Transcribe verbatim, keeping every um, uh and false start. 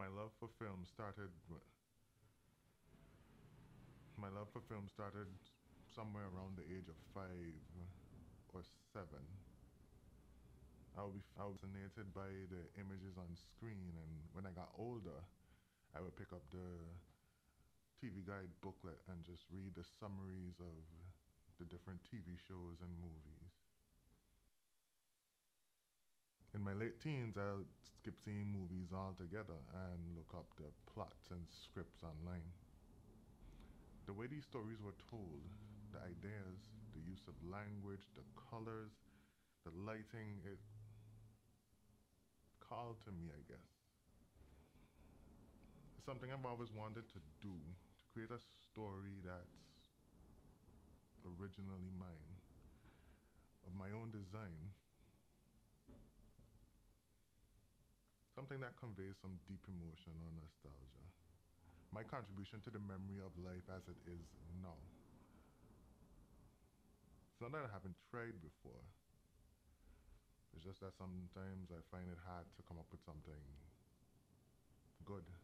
My love for film started. My love for film started somewhere around the age of five or seven. I would be fascinated by the images on screen, and when I got older, I would pick up the T V guide booklet and just read the summaries of the different T V shows and movies. In my late teens, I'll skip seeing movies altogether and look up the plots and scripts online. The way these stories were told, the ideas, the use of language, the colors, the lighting, it called to me, I guess. It's something I've always wanted to do, to create a story that's originally mine, of my own design. Something that conveys some deep emotion or nostalgia. My contribution to the memory of life as it is now. It's not that I haven't tried before. It's just that sometimes I find it hard to come up with something good.